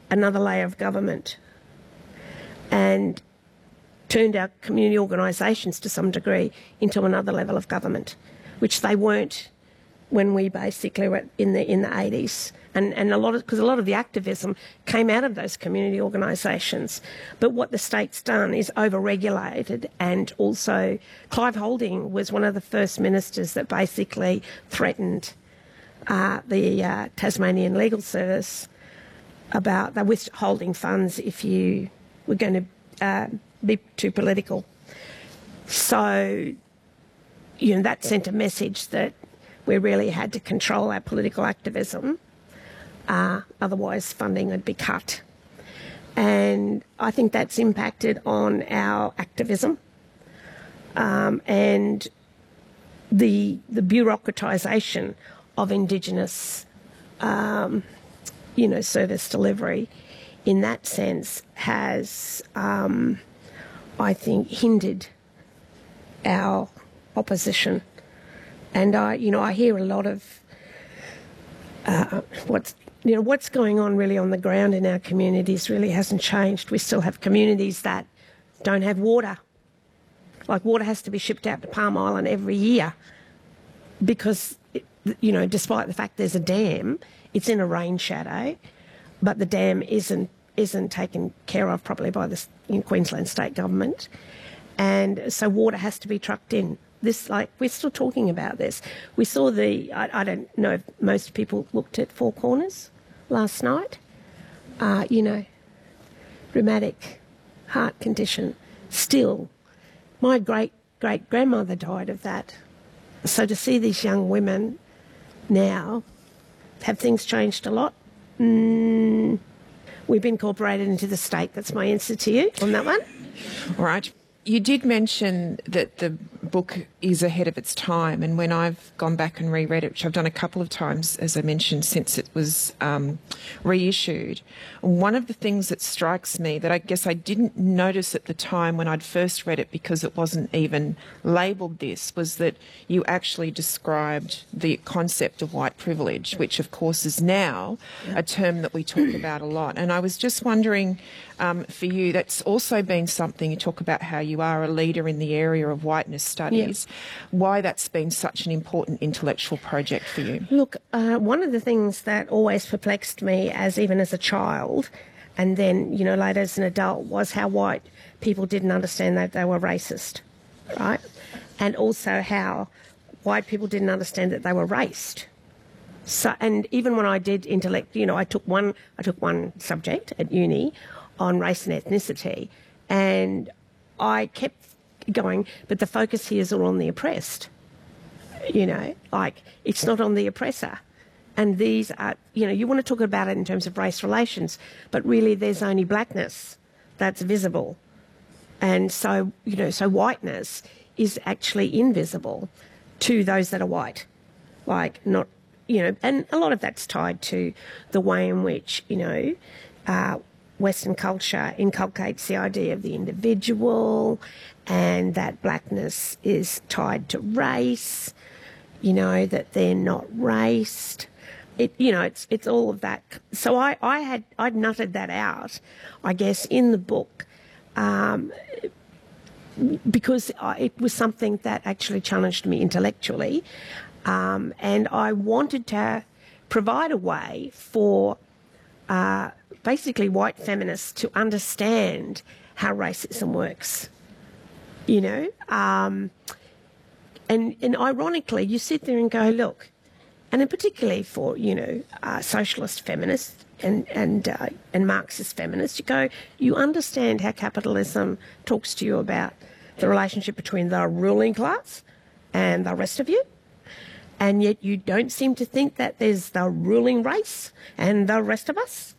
another layer of government and turned our community organisations to some degree into another level of government, which they weren't when we basically were in the 80s. And because a lot of the activism came out of those community organisations. But what the state's done is over-regulated, and also Clive Holding was one of the first ministers that basically threatened the Tasmanian Legal Service about they withholding funds if you were going to be too political. So, that sent a message that we really had to control our political activism. Otherwise funding would be cut. And I think that's impacted on our activism and the bureaucratisation of Indigenous, service delivery in that sense has, I think, hindered our opposition. And I hear a lot of what's going on really on the ground in our communities really hasn't changed. We still have communities that don't have water. Like, water has to be shipped out to Palm Island every year because, despite the fact there's a dam, it's in a rain shadow, but the dam isn't taken care of properly by the Queensland state government. And so water has to be trucked in. We're still talking about this. We saw I don't know if most people looked at Four Corners last night. Rheumatic heart condition. Still, my great-great-grandmother died of that. So to see these young women now, have things changed a lot? We've incorporated into the state. That's my answer to you on that one. All right. You did mention that the book is ahead of its time, and when I've gone back and reread it, which I've done a couple of times, as I mentioned, since it was reissued, one of the things that strikes me that I guess I didn't notice at the time when I'd first read it because it wasn't even labelled this, was that you actually described the concept of white privilege, which of course is now a term that we talk about a lot. And I was just wondering, for you, that's also been something, you talk about how you are a leader in the area of whiteness studies, why that's been such an important intellectual project for you. Look, one of the things that always perplexed me, even as a child, and then, later as an adult, was how white people didn't understand that they were racist, right? And also how white people didn't understand that they were raced. So, and even when I did intellect, I took one subject at uni on race and ethnicity, and I kept going, but the focus here is all on the oppressed. It's not on the oppressor. And these are, you want to talk about it in terms of race relations, but really there's only blackness that's visible. And so, so whiteness is actually invisible to those that are white. And a lot of that's tied to the way in which, Western culture inculcates the idea of the individual, and that blackness is tied to race, that they're not raced. It's all of that. So I'd nutted that out, I guess, in the book, because it was something that actually challenged me intellectually, and I wanted to provide a way for basically white feminists to understand how racism works, and ironically, you sit there and go, look, and in particularly for, socialist feminists and Marxist feminists, you understand how capitalism talks to you about the relationship between the ruling class and the rest of you, and yet you don't seem to think that there's the ruling race and the rest of us.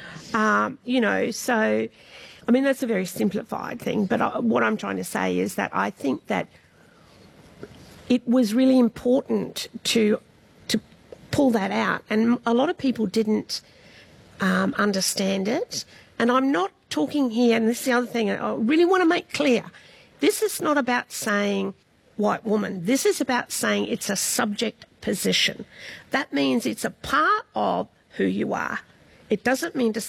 So, that's a very simplified thing, but what I'm trying to say is that I think that it was really important to pull that out, and a lot of people didn't understand it. And I'm not talking here, and this is the other thing I really want to make clear, this is not about saying white woman. This is about saying it's a subject position. That means it's a part of who you are. It doesn't mean to